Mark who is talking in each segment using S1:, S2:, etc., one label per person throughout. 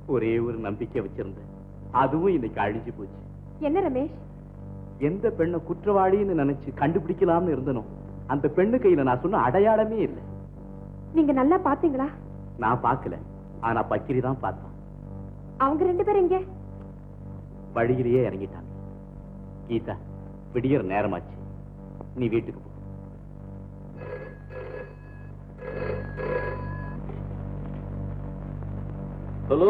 S1: ஒரே ஒரு நம்பிக்கை வச்சிருந்தேன், அதுவும் இன்னைக்கு அழிஞ்சு போச்சு.
S2: என்ன ரமேஷ்?
S1: எந்த பெண்ணை குற்றவாளின்னு நினைச்சு கண்டுபிடிக்கலாம்னு இருந்தனோ அந்த பெண்ணு கையில நான் சொன்ன அடையாளமே இல்லை.
S2: நீங்க நல்லா பாத்தீங்களா?
S1: நான் பார்க்கல, ஆனா பக்கிரி தான் பார்த்தான்.
S2: அவங்க 2 பேரும் எங்க?
S1: வழியிலேயே இறங்கிட்டாங்க. கீதா, விடியற நேரமாச்சு, நீ வீட்டுக்கு போ. ஹலோ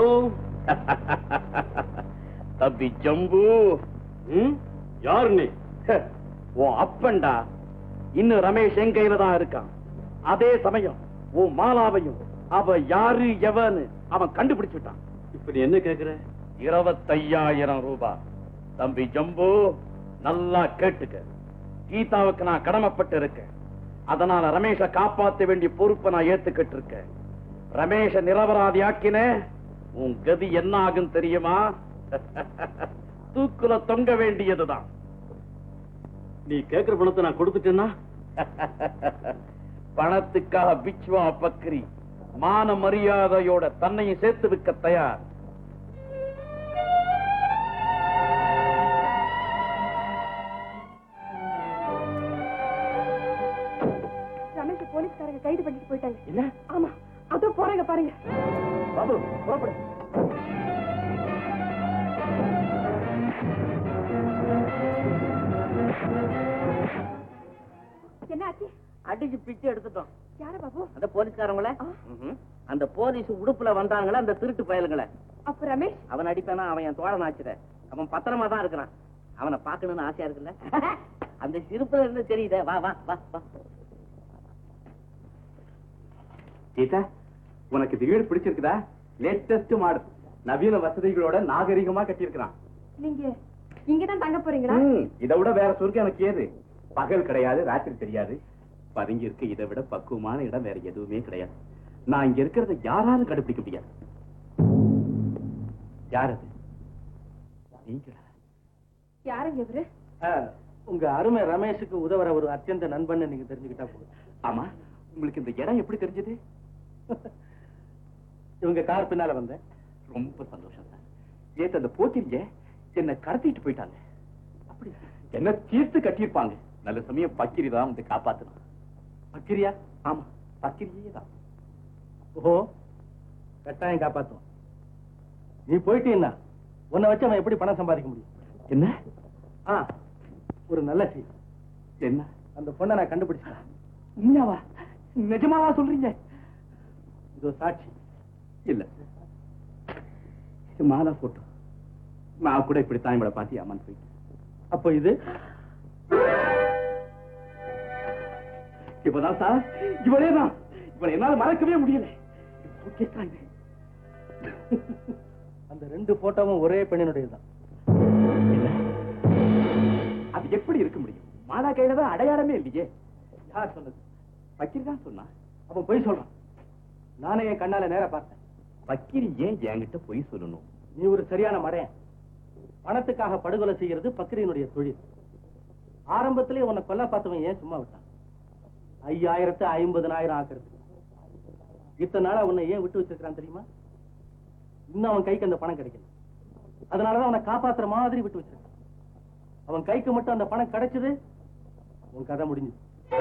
S1: தம்பி ஜம்பு. யாரு நீ? ஓ அப்பன்டா. இன்னும் ரமேஷ் என் கையில தான் இருக்கான். அதே சமயம் ஓ மாலாவையும் அவ யாரு எவன்னு அவன் கண்டுபிடிச்சுட்டான். இப்ப நீ என்ன கேக்குற? 25,000 ரூபாய். தம்பி ஜம்பு, நல்லா கேட்டுக்க. கீதாவுக்கு நான் கடமைப்பட்டு இருக்கேன். அதனால ரமேஷை காப்பாற்ற வேண்டிய பொறுப்பை நான் ஏத்துக்கிட்டு இருக்கேன். ரமேஷ நிரபராதி ஆக்கின உன் கதி என்ன ஆகும் தெரியுமா? தூக்குல தொங்க வேண்டியதுதான். நீ கேட்கிற பணத்தை நான் கொடுத்துட்டேன்னா? பணத்துக்காக பிச்சுவா பக்ரி மான மரியாதையோட தன்னையும் சேர்த்து விற்க தயார்.
S2: ரமேஷ் போலீஸ்காரங்க கைது பண்ணிட்டு போயிட்டாங்க.
S1: என்ன?
S2: ஆமா, அதோ போறாங்க பாருங்க.
S1: பாபு, புறப்படு.
S2: என்ன ஆச்சு?
S3: அடிச்சு பிச்சு எடுத்துட்டோம்.
S2: யார பாபு?
S3: அந்த போலீஸ்காரங்கள, அந்த போலீஸ் உடுப்புல வந்தாங்களே அந்த திருட்டு பயல்களை.
S2: அப்ப ரமேஷ்?
S3: அவன் அடிப்பானா? அவன் என் தோழன் ஆச்சுற. அவன் பத்திரமா தான் இருக்கிறான். அவனை பாக்கணும்னு ஆசையா இருக்குல்ல? அந்த சிரிப்புல இருந்து தெரியுதே. வா வா வா வா.
S1: கீதா, உனக்கு இந்த வீடு பிடிச்சிருக்குதா? லேட்டஸ்ட் மாடல், நவீன வசதிகளோட நாகரிகமா கட்டியிருக்கிறான்.
S2: நீங்க இங்கதான் தங்க போறீங்களா?
S1: இதை விட வேற சொர்க்கம் எனக்கு ஏது? பகல் கிடையாது, ராத்திரி தெரியாது. பதுங்கி இருக்க இதை விட பக்குவமான இடம் வேற எதுவுமே கிடையாது. நான் இங்க இருக்கிறத யாராலும் கண்டுபிடிக்க முடியாது. யார் அது? நீங்களா?
S2: யாருங்க இவரு?
S3: உங்க அருமை ரமேஷுக்கு உதவுற ஒரு அத்தியந்த நண்பன் நீங்க தெரிஞ்சுக்கிட்டா போதும்.
S1: ஆமா, உங்களுக்கு இந்த இடம் எப்படி தெரிஞ்சது?
S3: இவங்க கார் பின்னால வந்தேன்.
S1: ரொம்ப சந்தோஷம் சார். ஏத்த அந்த போக்கிரிங்க என்ன கடத்திட்டு போயிட்டாங்க. அப்படி என்ன தீர்த்து கட்டியிருப்பாங்க. நல்ல சமயம் பக்கிரி தான் வந்து காப்பாத்தணும்.
S3: பக்கிரியா?
S1: ஆமா, பக்கிரியே தான்.
S3: ஓஹோ, கட்டாயம் காப்பாத்தும். நீ போயிட்டீன்னா உன்னை வச்சு அவன் எப்படி பணம் சம்பாதிக்க முடியும்?
S1: என்ன?
S3: ஒரு நல்ல செய்தி.
S1: என்ன?
S3: அந்த பொண்ணை நான் கண்டுபிடிச்சேன்.
S1: உண்மையாவா? நிஜமாவா சொல்றீங்க?
S3: இதோ சாட்சி.
S1: இல்ல, மாலா போட்டோ. நான் கூட இப்படித்தான் இவளை பார்த்து ஏமாந்து போயிட்டேன்.
S3: அப்போ இது
S1: இப்பதான் சார், இவளே தான். இவளை என்னால மறக்கவே முடியல.
S3: அந்த 2 போட்டோவும் ஒரே பெண்ணினுடையதுதான்.
S1: அது எப்படி இருக்க முடியும்? மாலா கையில தான் அடையாளமே இல்லையே.
S3: யார் சொன்னது?
S1: பக்கிரி தான் சொன்னா.
S3: அவன் பொய் சொல்றான். நானே என் கண்ணால நேரா பார்த்தேன்.
S1: பக்கிரி ஏன் என்கிட்ட பொய் சொல்லணும்?
S3: நீ ஒரு சரியான மடையன். பணத்துக்காக படுகொலை செய்யறது பக்கிரியினுடைய தொழில். ஆரம்பத்திலே உன்னை கொல்ல பார்த்தவன் ஏன் சும்மா விட்டான்? 5000 50,000 ஆக்குறது. இத்தனை நாளா உன்னை ஏன் விட்டு வச்சிருக்கான் தெரியுமா? இன்னும் அவன் கைக்கு அந்த பணம் கிடைக்கல. அதனாலதான் அவனை காப்பாத்துற மாதிரி விட்டு வச்சிருக்கான். அவன் கைக்கு மட்டும் அந்த பணம் கிடைச்சது, உன் கதை முடிஞ்சது.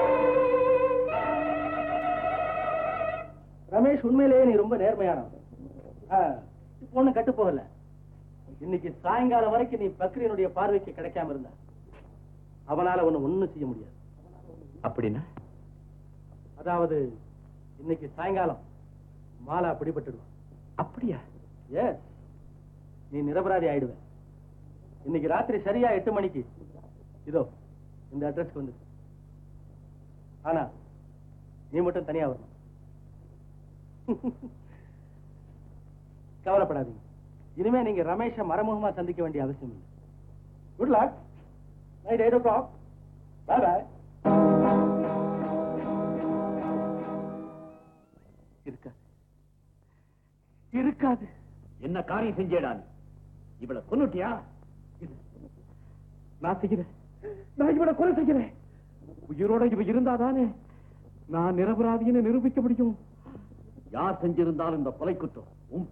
S3: ரமேஷ், உண்மையிலேயே நீ ரொம்ப நேர்மையானவன். இப்போ ஒண்ணும் கட்டு போகல. இன்னைக்கு சாயங்காலம் வரைக்கும் நீ பக்ரியனுடைய பார்வைக்கு கிடைக்காம இருந்த அவனால ஒண்ணும் செய்ய முடியாது.
S1: அப்படின்னா?
S3: அதாவது இன்னைக்கு சாயங்காலம் மாலா பிடிபட்டுடுவான்.
S1: அப்படியா?
S3: எஸ், நீ நிரபராதி ஆயிடுவேன். இன்னைக்கு ராத்திரி சரியா 8 மணிக்கு இதோ இந்த அட்ரஸ்க்கு வந்து. ஆனா நீ மட்டும் தனியா வரணும். கவலைப்படாதீங்க. இனிமே நீங்க ரமேஷை மறைமுகமா சந்திக்க வேண்டிய அவசியம் இல்லை. Good luck. Night 8 o'clock. By by.
S1: இருக்காது. என்ன காரியம் செஞ்சேடா? இவளை கொன்னுட்டியா? நான் செய்கிறேன். நான் இவளை கொலை செய்கிறேன். உயிரோட இவ இருந்தாதானே நான் நிரபராதின்னு நிரூபிக்க முடியும். யார் செஞ்சிருந்தாலும் இந்த கொலை குற்றம்